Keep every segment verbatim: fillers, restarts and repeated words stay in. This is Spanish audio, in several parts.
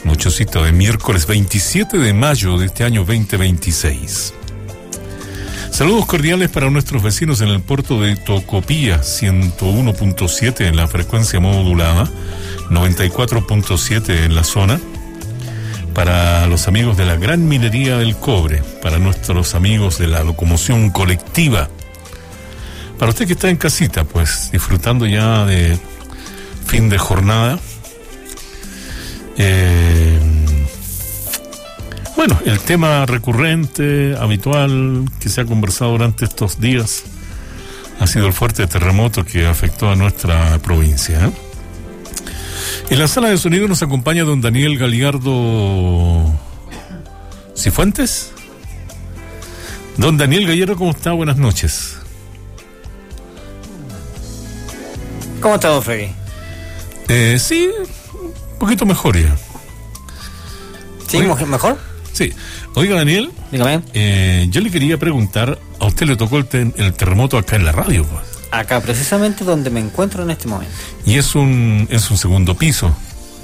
Nochecita de miércoles veintisiete de mayo de este año veinte veintiséis. Saludos cordiales para nuestros vecinos en el puerto de Tocopilla, ciento uno punto siete en la frecuencia modulada, noventa y cuatro punto siete en la zona. Para los amigos de la gran minería del cobre, para nuestros amigos de la locomoción colectiva. Para usted que está en casita, pues disfrutando ya de fin de jornada. Eh, bueno, el tema recurrente, habitual, que se ha conversado durante estos días, ha sido el fuerte terremoto que afectó a nuestra provincia. ¿eh? En la sala de sonido nos acompaña don Daniel Galiardo Cifuentes. Don Daniel Galiardo, ¿cómo está? Buenas noches. ¿Cómo está, don Freddy? Eh, sí, un poquito mejor ya. ¿Sí? Oiga, ¿mejor? Sí. Oiga, Daniel. Dígame. Eh, yo le quería preguntar, a usted le tocó el, te- el terremoto acá en la radio, pues. Acá, precisamente donde me encuentro en este momento. Y es un, es un segundo piso.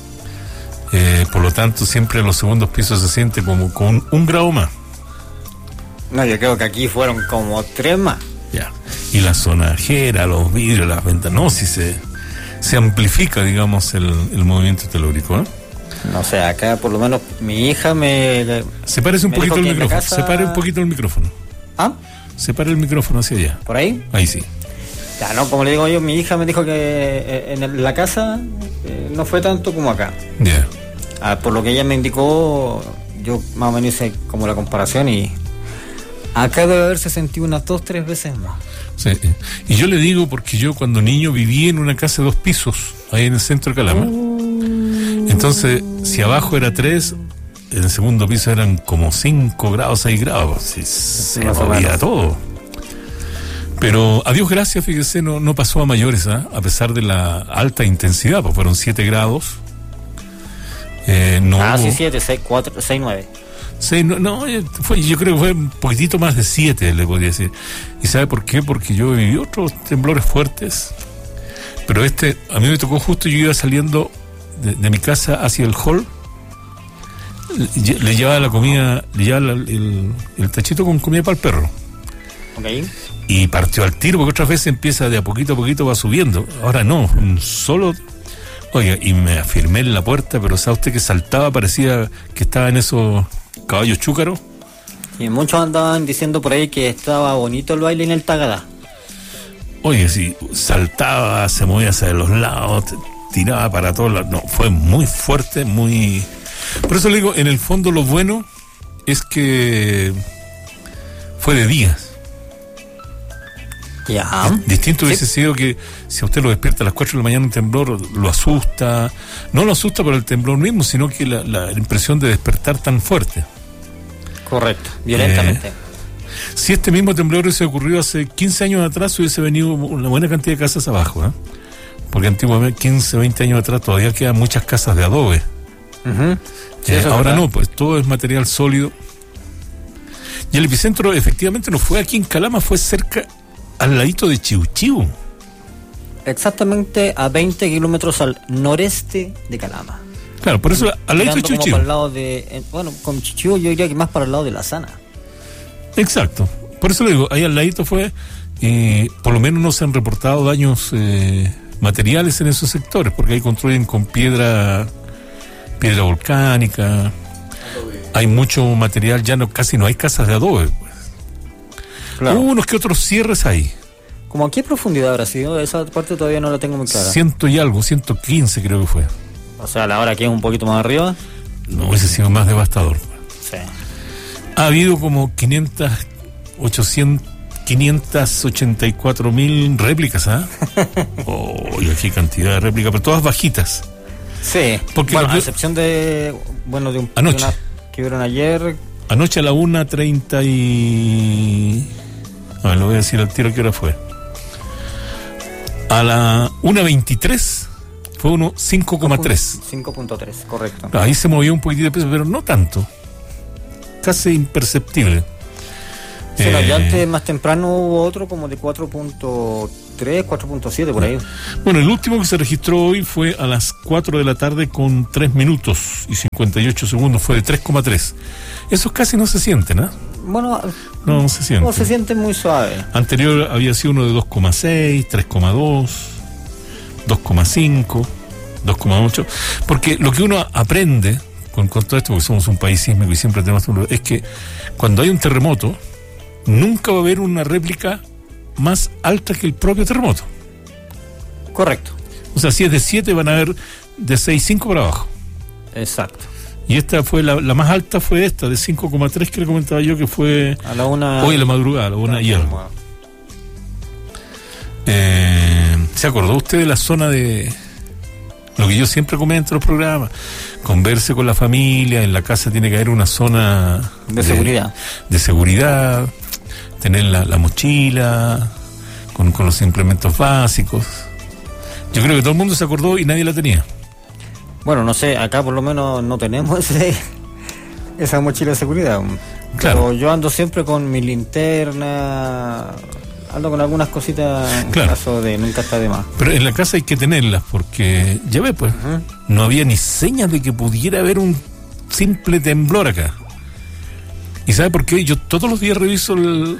Eh, por lo tanto, siempre en los segundos pisos se siente como con un grado más. No, yo creo que aquí fueron como tres más. Ya. Y la sonajera, los vidrios, las ventanas, no, si se, se amplifica, digamos, el, el movimiento telúrico, ¿eh? No sé, acá por lo menos mi hija me... Se parece un me poquito dijo el que en la micrófono. casa- Separe un poquito el micrófono. ¿Ah? Separe el micrófono hacia allá. ¿Por ahí? Ahí sí. Ya, no, como le digo yo, mi hija me dijo que eh, en el- la casa eh, no fue tanto como acá. Ya. Ah, por lo que ella me indicó, yo más o menos hice como la comparación y acá debe haberse sentido unas dos, tres veces más. Sí. Y yo le digo porque yo cuando niño viví en una casa de dos pisos, ahí en el centro de Calama. Entonces, si abajo era tres, en el segundo piso eran como cinco grados, seis grados. Sí, se Más o movía menos. todo. Pero a Dios gracias, fíjese, no, no pasó a mayores, ¿eh? A pesar de la alta intensidad, pues fueron siete grados. Eh, no Ah, hubo- sí, siete, seis, cuatro, seis, nueve. Sí, no, no eh, fue, yo creo que fue un poquitito más de siete, le podría decir. ¿Y sabe por qué? Porque yo viví otros temblores fuertes, pero este, a mí me tocó justo, yo iba saliendo de, de mi casa hacia el hall, le, le llevaba la comida, le llevaba la- el, el tachito con comida para el perro, Ok. y partió al tiro, porque otras veces empieza de a poquito a poquito, va subiendo. Ahora no, un solo... Oiga, y me afirmé en la puerta, pero sabe usted que saltaba, parecía que estaba en esos caballos chúcaros. Y muchos andaban diciendo por ahí que estaba bonito el baile en el Tagada. Oye, sí, saltaba, se movía hacia los lados, t- tiraba para todos lados. No, fue muy fuerte, muy... Por eso le digo, en el fondo lo bueno es que fue de día. Ya. Distinto Sí. hubiese sido que si a usted lo despierta a las cuatro de la mañana un temblor, lo asusta. No lo asusta por el temblor mismo, sino que la, la impresión de despertar tan fuerte. Correcto, violentamente. Eh, Si este mismo temblor hubiese ocurrido hace quince años atrás, hubiese venido una buena cantidad de casas abajo, ¿eh? Porque antiguamente, quince, veinte años atrás, todavía quedan muchas casas de adobe. Ujú. Sí, Eh, eso es ahora verdad. no, pues todo es material sólido. Y el epicentro efectivamente no fue aquí en Calama, fue cerca, al ladito de Chiuchiu. Exactamente a veinte kilómetros al noreste de Calama. Claro, por eso al ladito de Tirando como Chiuchiu. para el lado de... eh, bueno, con Chichiu yo diría que más para el lado de La Sana. Exacto. Por eso le digo, ahí al ladito fue, y por lo menos no se han reportado daños eh, materiales en esos sectores, porque ahí construyen con piedra, piedra volcánica. Hay mucho material, ya no, casi no hay casas de adobe. Pues. Claro. Hubo unos que otros cierres ahí. ¿Como a qué profundidad habrá sido? Esa parte todavía no la tengo muy clara. Ciento y algo, ciento quince creo que fue. O sea, la hora que es un poquito más arriba. No hubiese sido más devastador. Sí. Ha habido como quinientas, ochocientas, quinientas ochenta y cuatro mil réplicas, ¿ah? Oh, qué cantidad de réplicas, pero todas bajitas. Sí. Porque bueno, lo a que- excepción de... Bueno, de un... Anoche. de una que vieron ayer... Anoche a la una treinta y... A ver, lo voy a decir al tiro qué hora fue. A la una veintitrés fue uno cinco coma tres. cinco punto tres, correcto. Ahí se movió un poquitito de peso, pero no tanto. Casi imperceptible. Sí, no, Eh, ya antes, más temprano, hubo otro como de cuatro punto tres, cuatro punto siete por ahí. Bueno, el último que se registró hoy fue a las cuatro de la tarde con tres minutos y cincuenta y ocho segundos, fue de tres coma tres. Esos casi no se sienten, ¿eh? Bueno, no, no se sienten. No se sienten muy suaves. Anterior había sido uno de dos coma seis, tres coma dos, dos coma cinco, dos coma ocho, porque lo que uno aprende con, con todo esto, porque somos un país sísmico y siempre tenemos, es que cuando hay un terremoto, nunca va a haber una réplica más alta que el propio terremoto. Correcto. O sea, si es de siete, van a haber de seis coma cinco para abajo. Exacto. Y esta fue la, la más alta, fue esta, de cinco coma tres, que le comentaba yo, que fue a la una, hoy en la madrugada, a la una y algo. Eh, ¿Se acordó usted de la zona de lo que yo siempre comento en los programas? Converse con la familia, en la casa tiene que haber una zona de, de seguridad. De seguridad, tener la, la mochila con, con los implementos básicos. Yo creo que todo el mundo se acordó y nadie la tenía. Bueno, no sé, acá por lo menos no tenemos ese, esa mochila de seguridad. Claro. Pero yo ando siempre con mi linterna, ando con algunas cositas en claro. caso de nunca está de más. Pero en la casa hay que tenerlas porque, ya ves, pues, uh-huh. no había ni señas de que pudiera haber un simple temblor acá. ¿Y sabe por qué? Yo todos los días reviso el,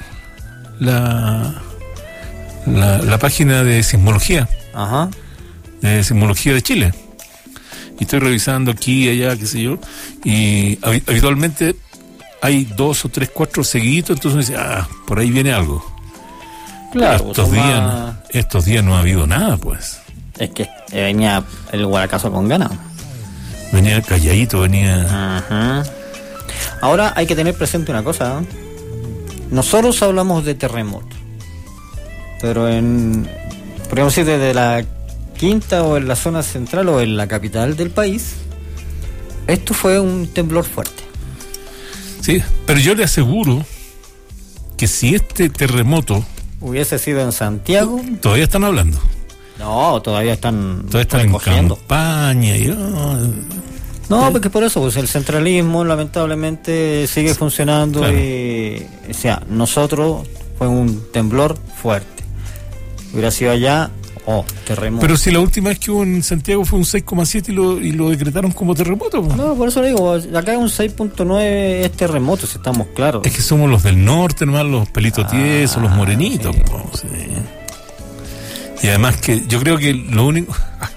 la, la la página de sismología. Ajá. De sismología de Chile. Y estoy revisando aquí y allá, qué sé yo, y habitualmente hay dos o tres, cuatro seguiditos, entonces uno dice, ah, por ahí viene algo. Claro, estos días, más... estos días no ha habido nada, pues. Es que venía el Guaracazo con ganas. Venía calladito, venía... Ajá. Ahora hay que tener presente una cosa, ¿eh? Nosotros hablamos de terremoto, pero en, podríamos decir, desde la quinta o en la zona central o en la capital del país, esto fue un temblor fuerte. Sí, pero yo le aseguro que si este terremoto hubiese sido en Santiago, todavía están hablando. No, todavía están todavía están en campaña y oh, no, ¿sí? Porque por eso, pues el centralismo lamentablemente sigue funcionando. Claro. Y, o sea, nosotros fue un temblor fuerte. Hubiera sido allá, oh, terremoto. Pero si la última vez que hubo en Santiago fue un seis coma siete y lo, y lo decretaron como terremoto, pues. No, por eso le digo, acá es un seis punto nueve, es terremoto, si estamos claros. Es que somos los del norte, nomás, los pelitos ah, tiesos, los morenitos, sí. Pues, sí. Y además que yo creo que lo único,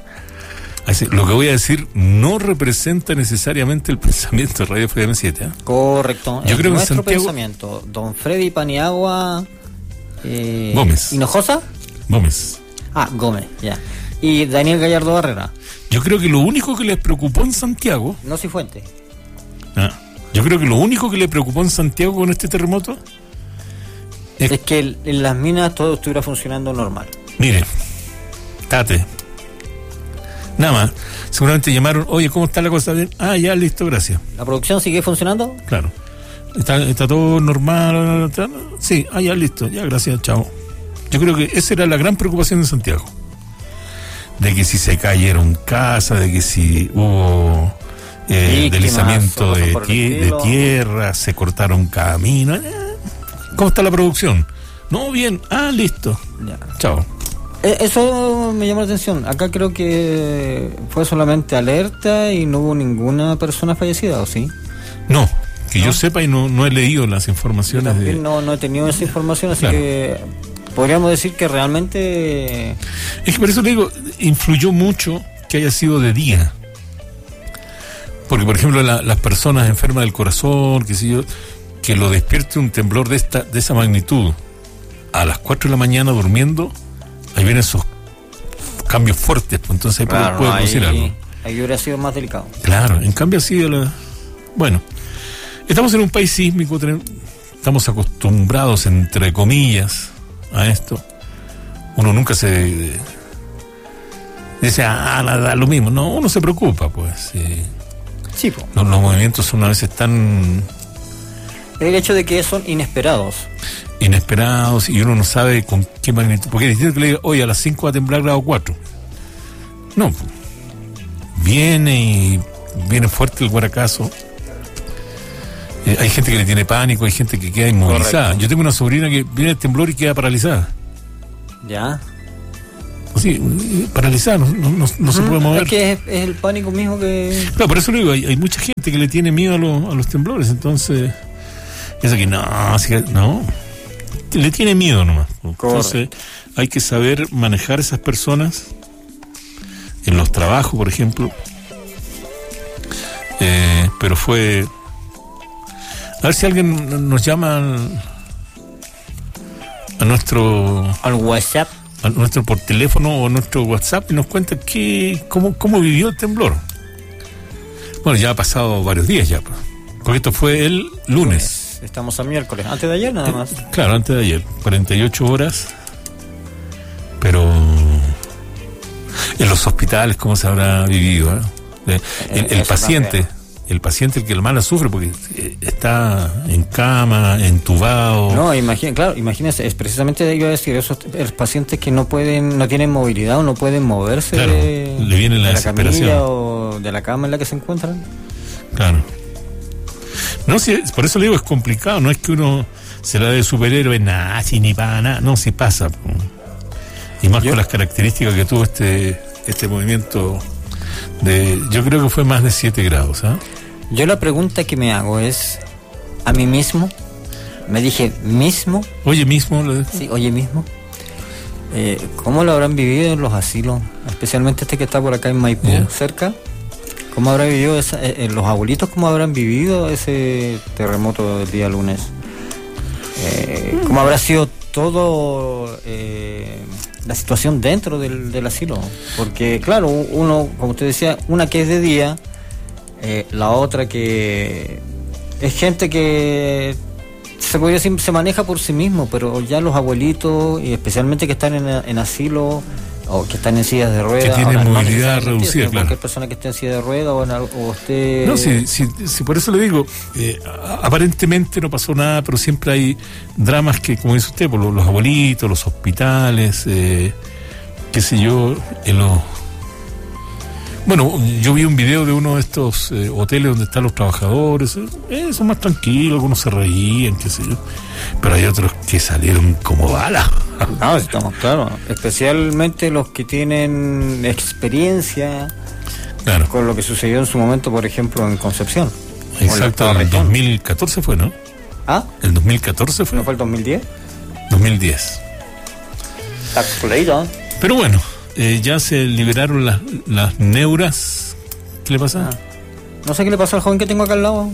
lo que voy a decir no representa necesariamente el pensamiento de Radio F M siete, ¿eh? Correcto. Yo es creo nuestro que Santiago... pensamiento. Don Freddy Paniagua eh... Gómez. ¿Hinojosa? Gómez. Ah, Gómez, ya. Y Daniel Gallardo Barrera. Yo creo que lo único que les preocupó en Santiago... No Cifuentes. Ah, yo creo que lo único que le preocupó en Santiago con este terremoto... Es, es que en las minas todo estuviera funcionando normal. Mire, Tate, nada más, seguramente llamaron, oye, ¿cómo está la cosa? Ah, ya, listo, gracias. ¿La producción sigue funcionando? Claro. ¿Está, está todo normal? Sí, ah, ya, listo, ya, gracias, chao. Yo creo que esa era la gran preocupación de Santiago. De que si se cayeron casas, de que si hubo eh, deslizamiento de, tie- de tierra, se cortaron caminos. ¿Cómo está la producción? No, bien, ah, listo. Ya. Chao. Eso me llamó la atención. Acá creo que fue solamente alerta y no hubo ninguna persona fallecida, ¿o sí? No, que ¿No? yo sepa y no, no he leído las informaciones. Yo también de... no, no he tenido esa información, así claro. que podríamos decir que realmente... Es que por eso le digo, influyó mucho que haya sido de día. Porque, por ejemplo, la, las personas enfermas del corazón, que, si yo, que lo despierte un temblor de esta de esa magnitud a las cuatro de la mañana durmiendo, ahí vienen esos cambios fuertes, pues entonces ahí claro, puede no, producir ahí, algo. Ahí hubiera sido más delicado. Claro, en cambio así, la... bueno, estamos en un país sísmico, estamos acostumbrados, entre comillas, a esto. Uno nunca se dice, ah, nada, lo mismo. No, uno se preocupa, pues. Eh. Sí, pues. Los, los movimientos son a veces tan... El hecho de que son inesperados. Inesperados, y uno no sabe con qué magnitud. Porque es distinto que le diga, oye, a las cinco va a temblar grado cuatro. No, viene y viene fuerte el guaracazo. Eh, hay gente que le tiene pánico, hay gente que queda inmovilizada. Correcto. Yo tengo una sobrina que viene el temblor y queda paralizada. Ya. sí, paralizada, no, no, no, no se puede mover. Es que es, es el pánico mismo que... Claro, por eso le digo, hay, hay mucha gente que le tiene miedo a, lo, a los temblores, entonces, eso que no, así que no, le tiene miedo nomás. Entonces, correcto, hay que saber manejar esas personas en los trabajos, por ejemplo. Eh, pero fue... A ver si alguien nos llama al, a nuestro... Al WhatsApp. A nuestro por teléfono o nuestro WhatsApp y nos cuenta qué, cómo, cómo vivió el temblor. Bueno, ya ha pasado varios días ya, porque esto fue el lunes. lunes. Estamos a miércoles, antes de ayer nada más. Eh, claro, antes de ayer, cuarenta y ocho horas, pero en los hospitales, ¿cómo se habrá vivido? ¿eh? El, el, el paciente... También. El paciente el que más la sufre porque está en cama, entubado. No, imagina, claro, imagínese, es precisamente iba a decir esos pacientes que no pueden, no tienen movilidad o no pueden moverse, claro, de, le viene la, de la camilla o de la cama en la que se encuentran. Claro. No, si, por eso le digo, es complicado, no es que uno se la dé de superhéroe, nada, si ni para nada, no, si pasa. Y más yo, con las características que tuvo este, este movimiento de, yo creo que fue más de siete grados, ¿ah? ¿eh? Yo la pregunta que me hago es a mí mismo, me dije mismo. Oye mismo. Lo sí, oye mismo. Eh, ¿Cómo lo habrán vivido en los asilos? Especialmente este que está por acá en Maipú, yeah, cerca. ¿Cómo habrá vivido esa, eh, los abuelitos, cómo habrán vivido ese terremoto del día lunes? Eh, ¿Cómo habrá sido todo eh, la situación dentro del, del asilo? Porque claro, uno, como usted decía, una que es de día, eh, la otra que es gente que se podría decir se maneja por sí mismo, pero ya los abuelitos, y especialmente que están en, en asilo o que están en sillas de ruedas, que tienen movilidad no reducida, claro. Cualquier persona que esté en silla de ruedas o, en, o esté... No, si, si, si por eso le digo, eh, aparentemente no pasó nada, pero siempre hay dramas que, como dice usted, por los, los abuelitos, los hospitales, eh, qué sé yo, en los... Bueno, yo vi un video de uno de estos eh, hoteles donde están los trabajadores, eh, son más tranquilos, algunos se reían, qué sé yo, pero hay otros que salieron como balas. No, estamos claro, especialmente los que tienen experiencia, claro, con lo que sucedió en su momento, por ejemplo, en Concepción. Exacto, en el dos mil catorce fue, ¿no? ¿Ah? ¿El dos mil catorce fue? ¿No fue el dos mil diez? dos mil diez. Está leído. Pero bueno, eh, ya se liberaron las, las neuras. ¿Qué le pasa? Ah. No sé qué le pasa al joven que tengo acá al lado.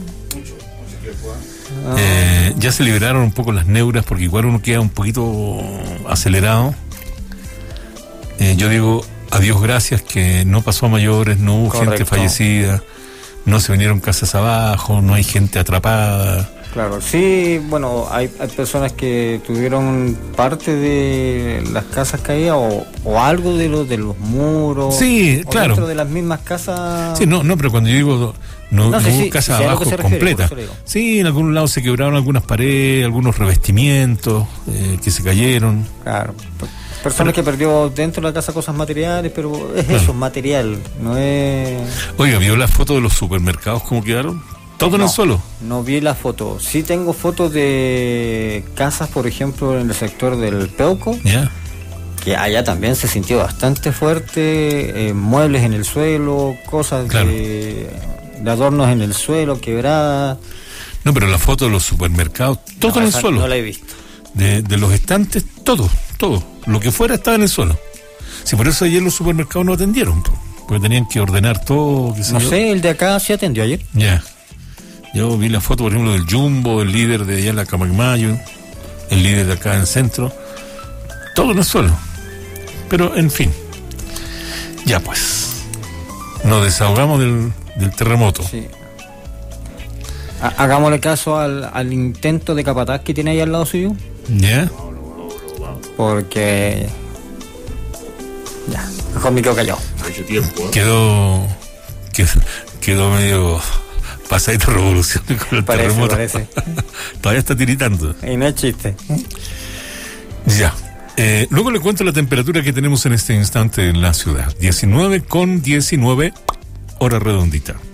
Eh, ya se liberaron un poco las neuras porque igual uno queda un poquito acelerado. Eh, yo digo a Dios gracias que no pasó a mayores, no hubo Correcto. gente fallecida, no se vinieron casas abajo, no hay gente atrapada. Claro, sí, bueno, hay, hay personas que tuvieron parte de las casas caídas o, o algo de los de los muros. Sí, o claro. Dentro de las mismas casas. Sí, no, no, pero cuando yo digo no, no, no, sí, no hubo sí, casas sí, abajo completas. Sí, en algún lado se quebraron algunas paredes, algunos revestimientos eh, que se cayeron. Claro. Personas pero, que perdió dentro de la casa cosas materiales, pero es claro. eso, material, no es... Oiga, ¿vio las fotos de los supermercados cómo quedaron? ¿Todo en no, el suelo? No vi la foto. Sí tengo fotos de casas, por ejemplo, en el sector del Peuco, yeah. que allá también se sintió bastante fuerte, eh, muebles en el suelo, cosas claro. de, de adornos en el suelo, quebradas. No, pero la foto de los supermercados, todo no, en el suelo. No la he visto. De, de los estantes, todo, todo. Lo que fuera estaba en el suelo. Si por eso ayer los supermercados no atendieron, porque tenían que ordenar todo. Qué sé no yo. sé, el de acá sí atendió ayer. Ya. Yeah. Yo vi la foto, por ejemplo, del Jumbo, el líder de allá en la Camagmayo, el líder de acá en el centro. Todo en el suelo. Pero, en fin. Ya pues. Nos desahogamos del, del terremoto. Sí. Hagámosle caso al, al intento de capataz que tiene ahí al lado suyo. Ya. Yeah. Porque... Ya, mejor me quedo callado. Mucho tiempo, ¿eh? Quedó... Quedó, quedó medio... pasadito revolución con el parece, terremoto. Parece. Todavía está tiritando. Y no es chiste. Ya. Eh, luego le cuento la temperatura que tenemos en este instante en la ciudad. diecinueve con diecinueve, hora redondita.